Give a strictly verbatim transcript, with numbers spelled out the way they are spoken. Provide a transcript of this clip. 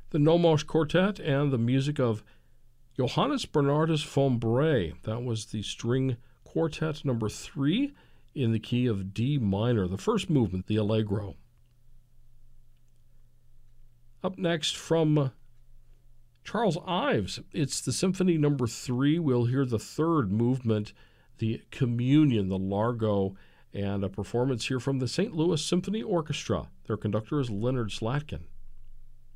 the Nomos Quartet and the music of Johannes Bernardus von Brey. That was the string quartet number three in the key of D minor, the first movement, the Allegro. Up next from Charles Ives, it's the Symphony number three. We'll hear the third movement, the Communion, the Largo, and a performance here from the Saint Louis Symphony Orchestra. Their conductor is Leonard Slatkin.